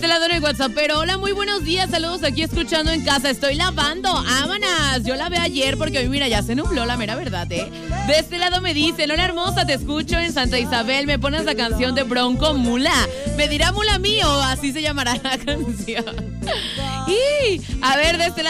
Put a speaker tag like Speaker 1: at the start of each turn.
Speaker 1: Este lado en el WhatsApp, pero hola, muy buenos días, saludos aquí escuchando en casa, estoy lavando, vámonos, yo lavé ayer porque hoy mira ya se nubló la mera verdad, De este lado me dicen, hola hermosa, te escucho en Santa Isabel, me pones la canción de Bronco Mula, me dirá Mula mío, así se llamará la canción. Y a ver, de este lado